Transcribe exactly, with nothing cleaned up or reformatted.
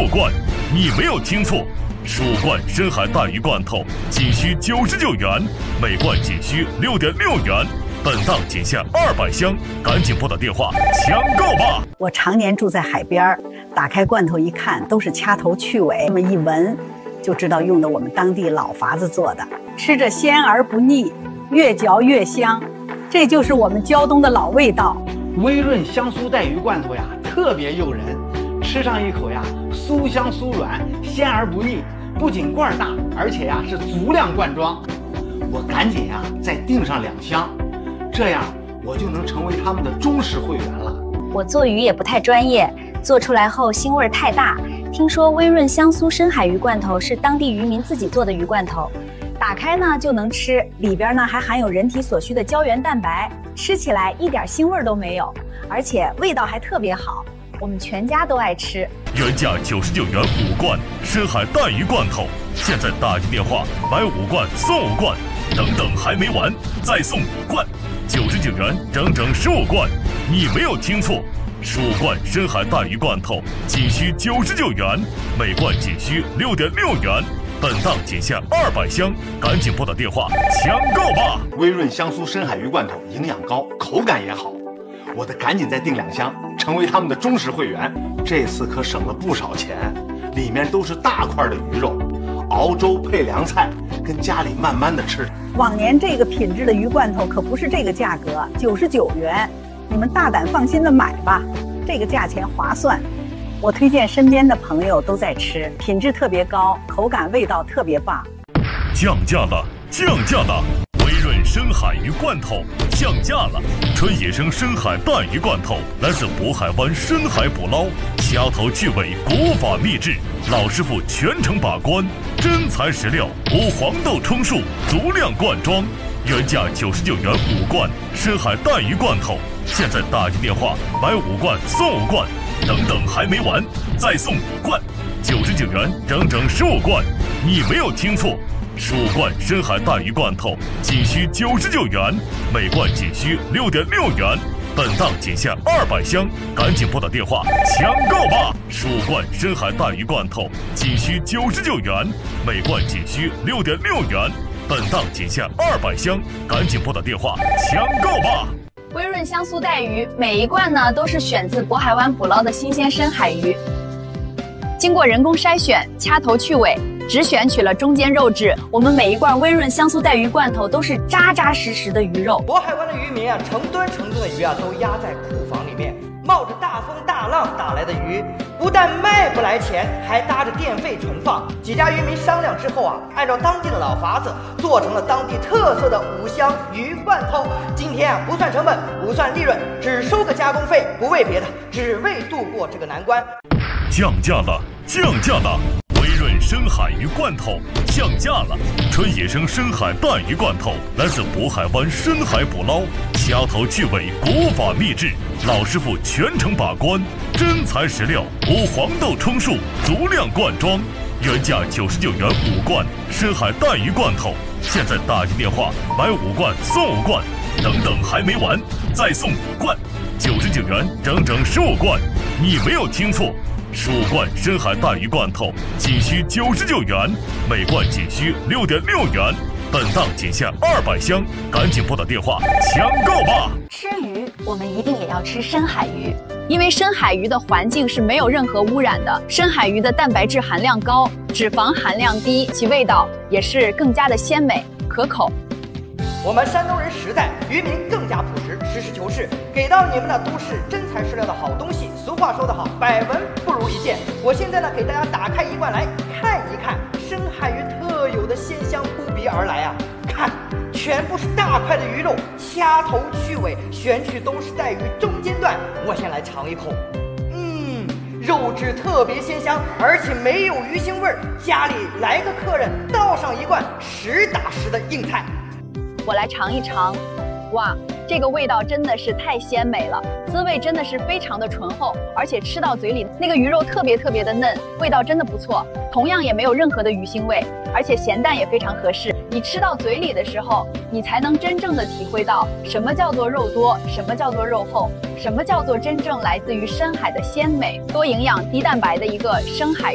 五罐，你没有听错，十五罐深海带鱼罐头仅需九十九元，每罐仅需六点六元。本档仅限二百箱，赶紧拨打电话抢购吧！ 我常年住在海边，打开罐头一看，都是掐头去尾，这么一闻就知道用的我们当地老法子做的，吃着鲜而不腻，越嚼越香，这就是我们胶东的老味道。 微润香酥带鱼罐头呀，特别诱人，吃上一口呀，酥香酥软，鲜而不腻，不仅罐大，而且呀是足量罐装。我赶紧呀再订上两箱，这样我就能成为他们的忠实会员了。 我做鱼也不太专业，做出来后腥味太大。听说微润香酥深海鱼罐头是当地渔民自己做的鱼罐头，打开呢就能吃，里边呢还含有人体所需的胶原蛋白，吃起来一点腥味都没有，而且味道还特别好，我们全家都爱吃。 原价九十九元五罐深海带鱼罐头，现在打进电话买五罐送五罐，等等还没完，再送五罐，九十九元整整十五罐，你没有听错，十五罐深海带鱼罐头仅需九十九元，每罐仅需六点六元。本档仅限二百箱，赶紧拨打电话抢购吧！ 微润香酥深海鱼罐头营养高，口感也好，我得赶紧再订两箱，成为他们的忠实会员。这次可省了不少钱，里面都是大块的鱼肉，熬粥配凉菜，跟家里慢慢的吃。 往年这个品质的鱼罐头可不是这个价格，九十九元，你们大胆放心的买吧，这个价钱划算。我推荐身边的朋友都在吃，品质特别高，口感味道特别棒。 降价了，降价了！微润深海鱼罐头降价了，纯野生深海带鱼罐头来自渤海湾深海捕捞，掐头去尾，古法秘制，老师傅全程把关，真材实料，无黄豆充数，足量灌装。原价九十九元五罐深海带鱼罐头，现在打进电话买五罐送五罐，等等还没完，再送五罐，九十九元整整十五罐，你没有听错，十五罐深海带鱼罐头仅需九十九元，每罐仅需六点六元。本档仅限二百箱，赶紧拨打电话抢购吧！十五罐深海带鱼罐头仅需九十九元，每罐仅需六点六元。本档仅限二百箱，赶紧拨打电话抢购吧！ 微润香酥带鱼每一罐呢都是选自渤海湾捕捞的新鲜深海鱼，经过人工筛选，掐头去尾，只选取了中间肉质。我们每一罐微润香酥带鱼罐头都是扎扎实实的鱼肉。 渤海湾的渔民啊，成吨成吨的鱼啊都压在库房里面，冒着大风大浪打来的鱼，不但卖不来钱，还搭着电费存放。几家渔民商量之后啊，按照当地的老法子，做成了当地特色的五香鱼罐头。今天啊，不算成本，不算利润，只收个加工费，不为别的，只为度过这个难关。 降价了，降价了！微润深海鱼罐头降价了，纯野生深海带鱼罐头来自渤海湾深海捕捞，掐头去尾，古法秘制，老师傅全程把关，真材实料，无黄豆充数，足量灌装。原价九十九元五罐深海带鱼罐头，现在打进电话买五罐送五罐，等等还没完，再送五罐，九十九元整整十五罐，你没有听错，十五罐深海带鱼罐头仅需九十九元，每罐仅需六点六元。本档仅限二百箱，赶紧拨打电话抢购吧！ 吃鱼，我们一定也要吃深海鱼，因为深海鱼的环境是没有任何污染的，深海鱼的蛋白质含量高，脂肪含量低，其味道也是更加的鲜美可口。 我们山东人实在，渔民更加朴实，实事求是，给到你们的都是真材实料的好东西。俗话说得好，百闻不如一见。我现在呢，给大家打开一罐来看一看，深海鱼特有的鲜香扑鼻而来啊！看，全部是大块的鱼肉，掐头去尾，选取都是带鱼中间段。我先来尝一口，嗯，肉质特别鲜香，而且没有鱼腥味儿。家里来个客人，倒上一罐实打实的硬菜。 我来尝一尝，哇，这个味道真的是太鲜美了，滋味真的是非常的醇厚，而且吃到嘴里那个鱼肉特别特别的嫩，味道真的不错，同样也没有任何的鱼腥味，而且咸淡也非常合适。你吃到嘴里的时候，你才能真正的体会到什么叫做肉多，什么叫做肉厚，什么叫做真正来自于深海的鲜美、多营养、低蛋白的一个深海